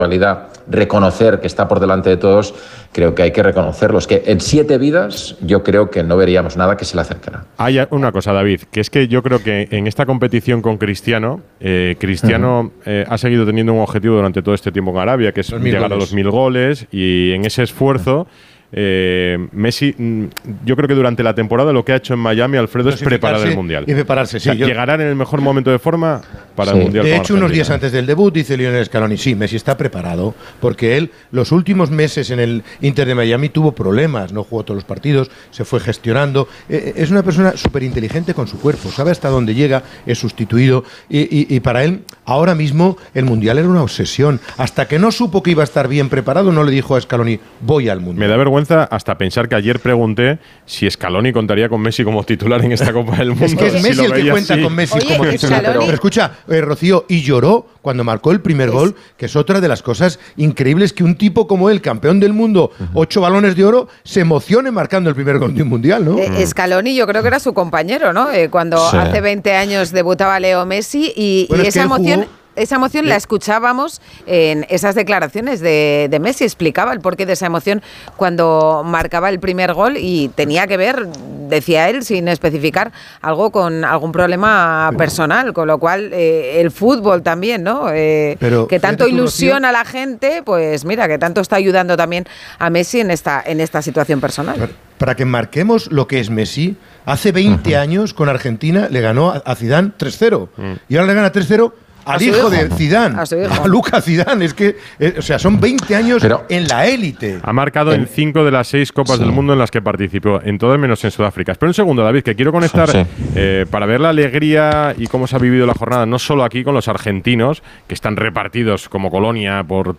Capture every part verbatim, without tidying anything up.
reconocer que está por delante de todos, creo que hay que reconocerlo. Es que en siete vidas yo creo que no veríamos nada que se le acercara. Hay una cosa, David, que es que yo creo que en esta competición con Cristiano, eh, Cristiano uh-huh. eh, ha seguido teniendo un objetivo durante todo este tiempo en Arabia, que es llegar goles. a los mil goles, y en ese esfuerzo... Eh, Messi, yo creo que durante la temporada lo que ha hecho en Miami, Alfredo, es preparar el Mundial. Y prepararse, sí. O sea, yo... Llegarán en el mejor momento de forma para sí. el Mundial. De hecho, unos días antes del debut, dice Lionel Scaloni, sí, Messi está preparado, porque él, los últimos meses en el Inter de Miami tuvo problemas, no jugó todos los partidos, se fue gestionando. Eh, es una persona súper inteligente con su cuerpo, sabe hasta dónde llega, es sustituido, y, y, y para él, ahora mismo, el Mundial era una obsesión. Hasta que no supo que iba a estar bien preparado, no le dijo a Scaloni, voy al Mundial. Me da vergüenza hasta pensar que ayer pregunté si Scaloni contaría con Messi como titular en esta Copa del Mundo. Es que es Messi si el que cuenta así. con Messi Oye, como titular. Pero, pero escucha, eh, Rocío, y lloró cuando marcó el primer es. gol, que es otra de las cosas increíbles, que un tipo como él, campeón del mundo, uh-huh. ocho balones de oro, se emocione marcando el primer gol de un mundial, ¿no? Eh, Scaloni yo creo que era su compañero, ¿no? Eh, cuando sí. hace veinte años debutaba Leo Messi y, bueno, y esa emoción... Jugó... Esa emoción la escuchábamos en esas declaraciones de, de Messi, explicaba el porqué de esa emoción cuando marcaba el primer gol y tenía que ver, decía él, sin especificar, algo con algún problema personal, con lo cual eh, el fútbol también, ¿no? Eh, Pero, que tanto ilusiona a la gente, pues mira, que tanto está ayudando también a Messi en esta, en esta situación personal. Para, para que marquemos lo que es Messi, hace veinte uh-huh. años con Argentina le ganó a, a Zidane tres cero uh-huh. y ahora le gana tres cero al hijo, hijo de Zidane, a, a Lucas Zidane. Es que, eh, o sea, son veinte años Pero en la élite. Ha marcado en cinco de las seis Copas sí. del Mundo en las que participó, en todas menos en Sudáfrica. Espera un segundo, David, que quiero conectar sí. eh, para ver la alegría y cómo se ha vivido la jornada, no solo aquí con los argentinos, que están repartidos como colonia por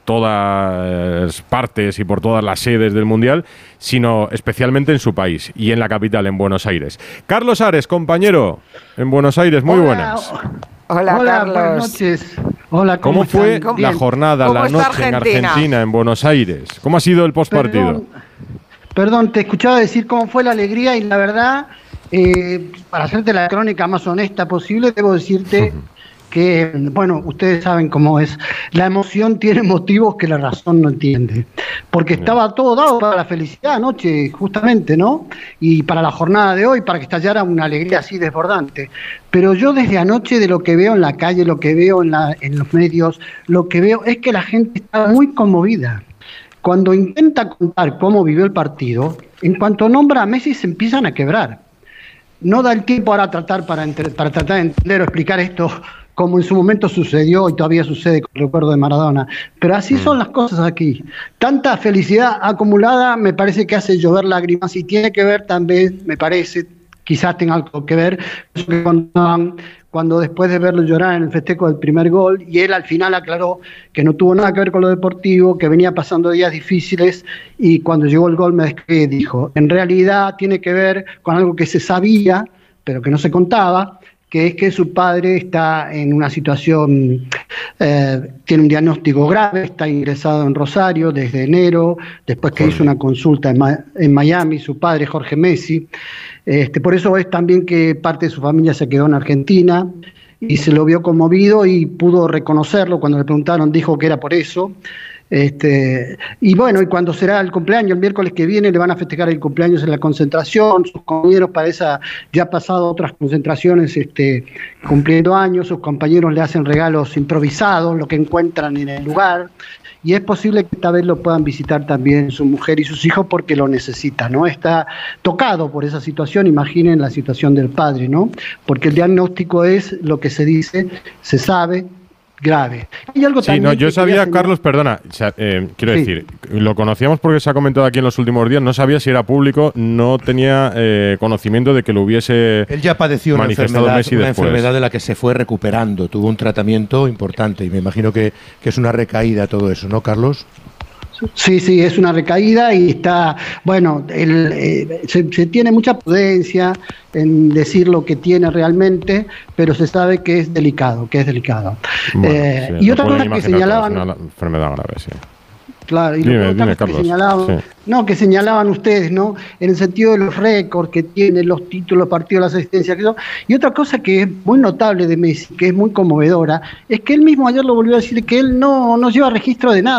todas partes y por todas las sedes del Mundial, sino especialmente en su país y en la capital, en Buenos Aires. Carlos Ares, compañero, en Buenos Aires, muy Hola. buenas. Hola, Hola Carlos. Buenas noches. Hola, ¿cómo, ¿Cómo fue están? la jornada, la noche Argentina? en Argentina, en Buenos Aires? ¿Cómo ha sido el postpartido? Perdón, perdón, te escuchaba decir cómo fue la alegría y la verdad, eh, para hacerte la crónica más honesta posible, debo decirte uh-huh. que, bueno, ustedes saben cómo es. La emoción tiene motivos que la razón no entiende. Porque estaba todo dado para la felicidad anoche, justamente, ¿no? Y para la jornada de hoy, para que estallara una alegría así desbordante. Pero yo desde anoche, de lo que veo en la calle, lo que veo en, la, en los medios, lo que veo es que la gente está muy conmovida. Cuando intenta contar cómo vivió el partido, en cuanto nombra a Messi se empiezan a quebrar. No da el tiempo ahora a tratar para, entre, para tratar de entender o explicar esto como en su momento sucedió y todavía sucede con el recuerdo de Maradona. Pero así son las cosas aquí. Tanta felicidad acumulada me parece que hace llover lágrimas y tiene que ver también, me parece, quizás tenga algo que ver, cuando, cuando después de verlo llorar en el festejo del primer gol, y él al final aclaró que no tuvo nada que ver con lo deportivo, que venía pasando días difíciles, y cuando llegó el gol me describió y dijo, en realidad tiene que ver con algo que se sabía, pero que no se contaba, que es que su padre está en una situación, eh, tiene un diagnóstico grave, está ingresado en Rosario desde enero, después que hizo una consulta en, Ma- en Miami, su padre Jorge Messi. Este, por eso es también que parte de su familia se quedó en Argentina y se lo vio conmovido y pudo reconocerlo. Cuando le preguntaron dijo que era por eso. Este, y bueno, y cuando será el cumpleaños, el miércoles que viene le van a festejar el cumpleaños en la concentración, sus compañeros para esa, ya ha pasado otras concentraciones este, cumpliendo años, sus compañeros le hacen regalos improvisados, lo que encuentran en el lugar, y es posible que esta vez lo puedan visitar también su mujer y sus hijos porque lo necesitan, ¿no? Está tocado por esa situación, imaginen la situación del padre, ¿no? Porque el diagnóstico es lo que se dice, se sabe, grave. Y algo sí, no, yo sabía, Carlos, perdona, o sea, eh, quiero sí. decir, lo conocíamos porque se ha comentado aquí en los últimos días, no sabía si era público, no tenía eh, conocimiento de que lo hubiese Él ya padeció una, enfermedad, Messi una después. enfermedad de la que se fue recuperando, tuvo un tratamiento importante y me imagino que, que es una recaída todo eso, ¿no, Carlos? Sí, sí, es una recaída y está, bueno, el, eh, se, se tiene mucha prudencia en decir lo que tiene realmente, pero se sabe que es delicado, que es delicado. Bueno, eh, sí, y otra cosa que señalaban... Es una enfermedad grave, sí. Claro, y dime, lo dime, que Carlos. señalaban, sí. no, que señalaban ustedes, ¿no? En el sentido de los récords que tiene, los títulos, los partidos, las asistencias, que son. Y otra cosa que es muy notable de Messi, que es muy conmovedora, es que él mismo ayer lo volvió a decir, que él no, no lleva registro de nada.